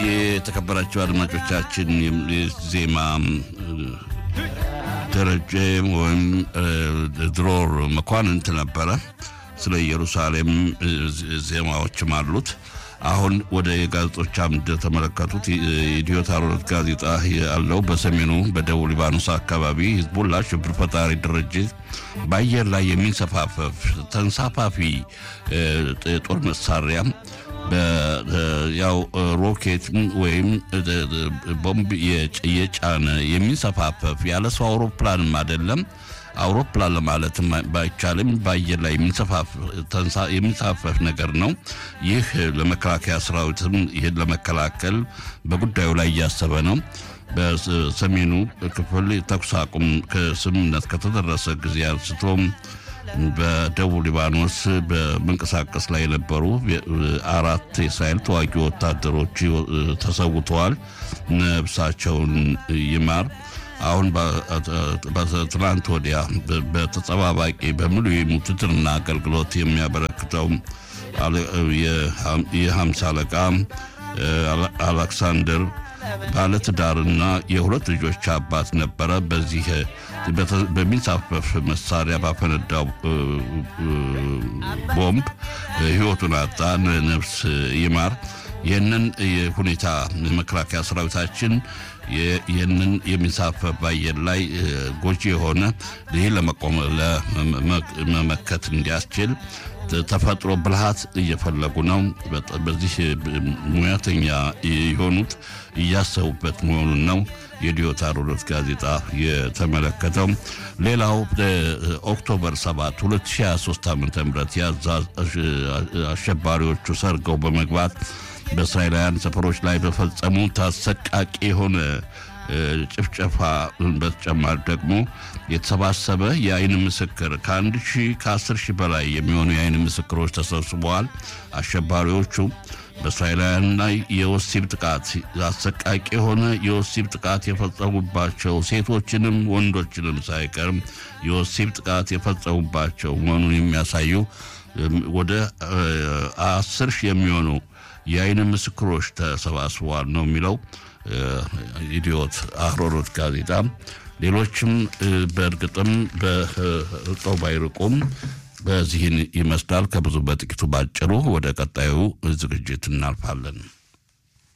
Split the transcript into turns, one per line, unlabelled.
የተከበራችሁ አድማጮቻችን የዜማ ደረጀ ወይም ድሮር መኳንንት ነበረ ስለ ኢየሩሳሌም ዜማዎችም አሉት አሁን ወደ ጋዜጦች አምድ ተመለከቱት ኢዲዮት አሮት ጋዜጣ ያለው በሰሜኑ በደቡብ ሊባኖስ አካባቢ ሂዝቦላ ሽብር ፈጣሪ ድርጅት በአየር ላይ የሚንሳፈፍ ተንሳፋፊ ጦር መሳሪያ ያው ሮኬት ወይም ቦምብ የጫነ የሚንሳፈፍ ያለ ሰው አውሮፕላንም አይደለም አውሮፕላን ለማለት ባይቻልም በአየር ላይ የሚንሳፈፍ ነገር ነው ይህ ለመከላከያ ሰራዊትም ይሄን ለመከላከል በጉዳዩ ላይ ያሰበ ነው በሰሜኑ ክፍል ተኩስ አቁም ከስምምነት ከተደረሰ ጊዜ አንስቶ በደቡብ ሊባኖስ በመንቀሳቀስ ላይ የነበሩ 4 የእስራኤል ተዋጊ ወታደሮች ተሰውተዋል ነፍሳቸውን ይማር አሁን በትናንት ወዲያ በተጸባባቂ በሙሉ የሙትድርና አገልግሎት የሚያበረክተው የ50 አለቃ አሌክሳንደር ባለትዳርና የሁለት ልጆች አባት ነበረ በዚህ በሚንሳፈፍ መሳሪያ ባፈነዳው ቦምብ ህይወቱን አጣ ነፍስ ይማር ይህንን ሁኔታ መከላከያ ሰራዊታችን ይህንን የሚንሳፈፍ በአየር ላይ ጎጂ የሆነ ይህ ለመመከት እንዲያስችል ተፈጥሮ ብልሃት እየፈለጉ ነው በዚህ ሙያተኛ የሆኑት እያሰቡበት መሆኑን ነው የኢዲዮት አሮት ጋዜጣ የተመለከተው ሌላው ኦክቶበር 7 2023 ዓ.ም አሸባሪዎቹ ሰርገው በመግባት በእስራኤላውያን ሰፈሮች ላይ በፈጸሙ ተሰቃቂ የሆነ ጭፍጨፋ በተጨማሪ ደግሞ የተሰባሰበ የአይን ምስክር ከ10,000 በላይ የሚሆኑ የአይን ምስክሮች ተሰብስበዋል አሸባሪዎቹ በእስራኤላውያን ላይ የወሲብ ጥቃት አሰቃቂ የሆነ የወሲብ ጥቃት የፈጸሙባቸው ሴቶችንም ወንዶችንም ሳይቀር የወሲብ ጥቃት የፈጸሙባቸው መሆኑን የሚያሳዩ ወደ 10,000 የሚሆኑ የአይን ምስክሮች ተሰባስበዋል ነው የሚለው ኢዲዮት አሮት ጋዜጣ ሌሎችም በእርግጥም በጦባይርቁም በዚህን ይመስላል ከብዙ በጥቂቱ ባጭሩ ወደ ቀጣዩ ዝግጅት እናልፋለን